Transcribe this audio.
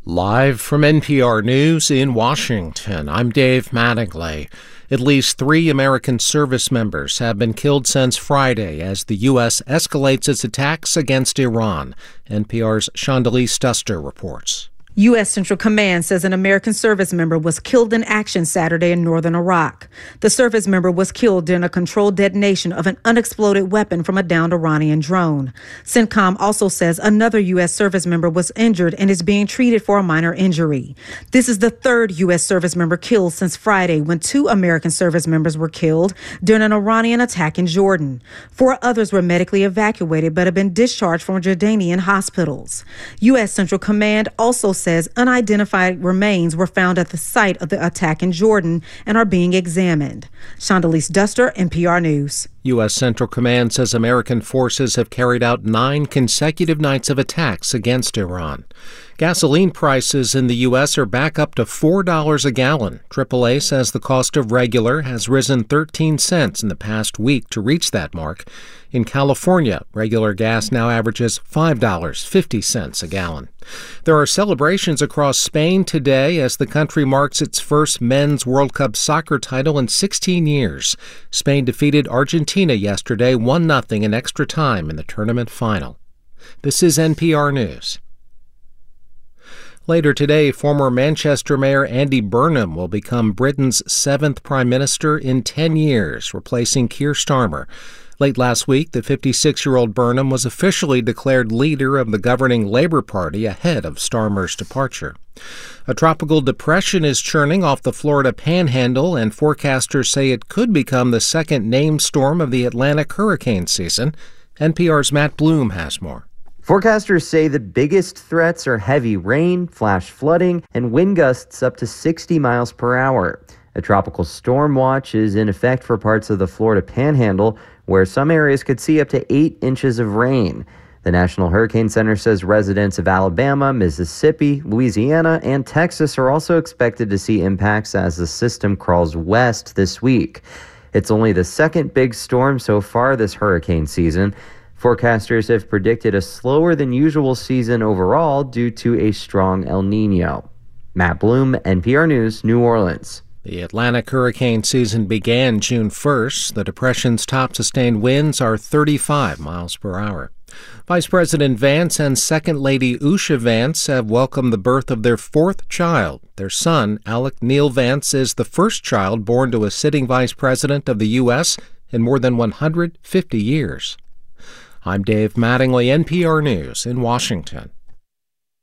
Live from NPR News in Washington, I'm Dave Mattingly. At least 3 American service members have been killed since Friday as the U.S. escalates its attacks against Iran. NPR's Shondelise Duster reports. U.S. Central Command says an American service member was killed in action Saturday in northern Iraq. The service member was killed during a controlled detonation of an unexploded weapon from a downed Iranian drone. CENTCOM also says another U.S. service member was injured and is being treated for a minor injury. This is the 3rd U.S. service member killed since Friday, when 2 American service members were killed during an Iranian attack in Jordan. 4 others were medically evacuated but have been discharged from Jordanian hospitals. U.S. Central Command also says unidentified remains were found at the site of the attack in Jordan and are being examined. Shondelise Duster, NPR News. U.S. Central Command says American forces have carried out 9 consecutive nights of attacks against Iran. Gasoline prices in the U.S. are back up to $4 a gallon. AAA says the cost of regular has risen 13 cents in the past week to reach that mark. In California, regular gas now averages $5.50 a gallon. There are celebrations across Spain today as the country marks its first men's World Cup soccer title in 16 years. Spain defeated Argentina yesterday 1-0 in extra time in the tournament final. This is NPR News. Later today, former Manchester Mayor Andy Burnham will become Britain's 7th Prime Minister in 10 years, replacing Keir Starmer. Late last week, the 56-year-old Burnham was officially declared leader of the governing Labour Party ahead of Starmer's departure. A tropical depression is churning off the Florida Panhandle, and forecasters say it could become the second named storm of the Atlantic hurricane season. NPR's Matt Bloom has more. Forecasters say the biggest threats are heavy rain, flash flooding, and wind gusts up to 60 miles per hour. A tropical storm watch is in effect for parts of the Florida Panhandle, where some areas could see up to 8 inches of rain. The National Hurricane Center says residents of Alabama, Mississippi, Louisiana, and Texas are also expected to see impacts as the system crawls west this week. It's only the second big storm so far this hurricane season. Forecasters have predicted a slower than usual season overall due to a strong El Nino. Matt Bloom, NPR News, New Orleans. The Atlantic hurricane season began June 1st. The depression's top sustained winds are 35 miles per hour. Vice President Vance and Second Lady Usha Vance have welcomed the birth of their 4th child. Their son, Alec Neil Vance, is the first child born to a sitting vice president of the U.S. in more than 150 years. I'm Dave Mattingly, NPR News in Washington.